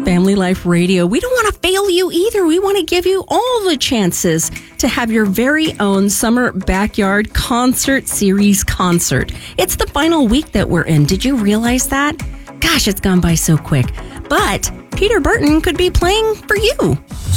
Family Life Radio. We don't want to fail you either. We want to give you all the chances to have your very own Summer Backyard Concert Series concert. It's the final week that we're in. Did you realize that? Gosh, it's gone by so quick. But Peter Burton could be playing for you.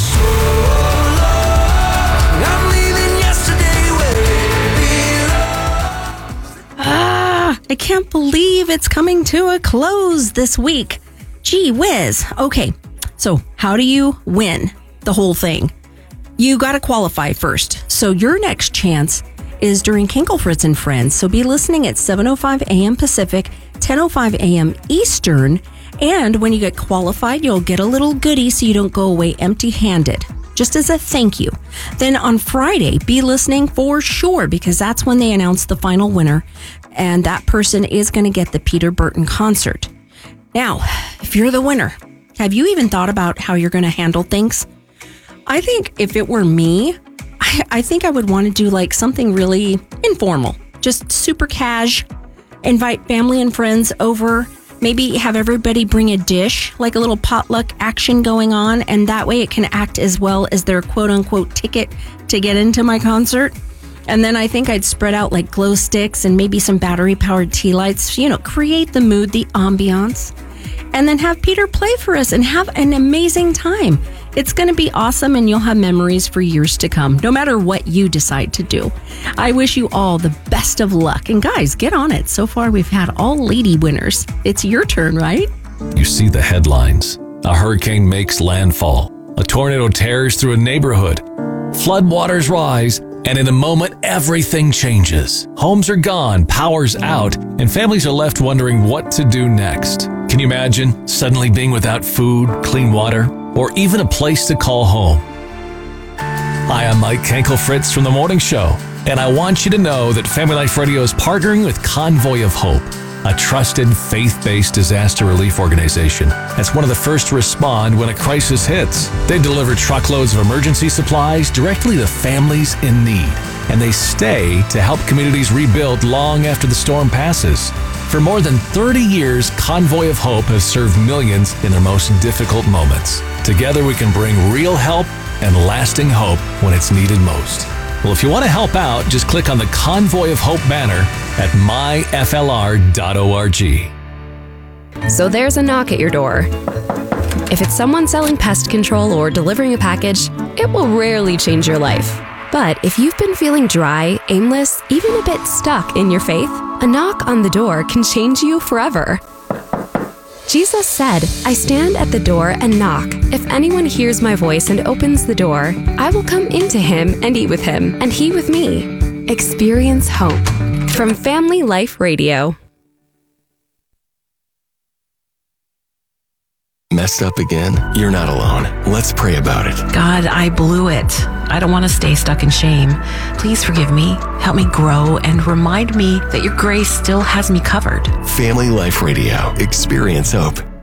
I can't believe it's coming to a close this week. Gee whiz. Okay, so how do you win the whole thing? You got to qualify first. So your next chance is during Kinkle Fritz and Friends. So be listening at 7:05 a.m. Pacific, 10:05 a.m. Eastern. And when you get qualified, you'll get a little goodie so you don't go away empty-handed, just as a thank you. Then on Friday, be listening for sure, because that's when they announce the final winner. And that person is going to get the Peter Burton concert. Now, if you're the winner, have you even thought about how you're going to handle things? I think if it were me, I think I would want to do like something really informal, just super cash, invite family and friends over, maybe have everybody bring a dish, like a little potluck action going on, and that way it can act as well as their quote-unquote ticket to get into my concert. And then I think I'd spread out like glow sticks and maybe some battery-powered tea lights, create the mood, the ambiance, and then have Peter play for us and have an amazing time. It's going to be awesome, and you'll have memories for years to come, no matter what you decide to do. I wish you all the best of luck. And guys, get on it. So far, we've had all lady winners. It's your turn, right? You see the headlines. A hurricane makes landfall. A tornado tears through a neighborhood. Floodwaters rise. And in a moment, everything changes. Homes are gone, power's out, and families are left wondering what to do next. Can you imagine suddenly being without food, clean water, or even a place to call home? Hi, I'm Mike Kankel-Fritz from The Morning Show, and I want you to know that Family Life Radio is partnering with Convoy of Hope, a trusted faith-based disaster relief organization that's one of the first to respond when a crisis hits. They deliver truckloads of emergency supplies directly to families in need, and they stay to help communities rebuild long after the storm passes. For more than 30 years, Convoy of Hope has served millions in their most difficult moments. Together we can bring real help and lasting hope when it's needed most. Well, if you want to help out, just click on the Convoy of Hope banner at myflr.org. So there's a knock at your door. If it's someone selling pest control or delivering a package, it will rarely change your life. But if you've been feeling dry, aimless, even a bit stuck in your faith, a knock on the door can change you forever. Jesus said, "I stand at the door and knock. If anyone hears my voice and opens the door, I will come into him and eat with him, and he with me." Experience hope. From Family Life Radio. Messed up again? You're not alone. Let's pray about it. God, I blew it. I don't want to stay stuck in shame. Please forgive me, help me grow, and remind me that your grace still has me covered. Family Life Radio. Experience hope.